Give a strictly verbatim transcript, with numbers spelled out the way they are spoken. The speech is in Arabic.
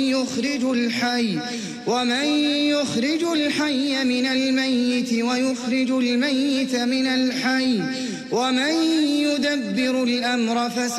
يخرج الحي ومن يخرج الحي من الميت ويخرج الميت من الحي ومن يدبر الأمر فسيعلمون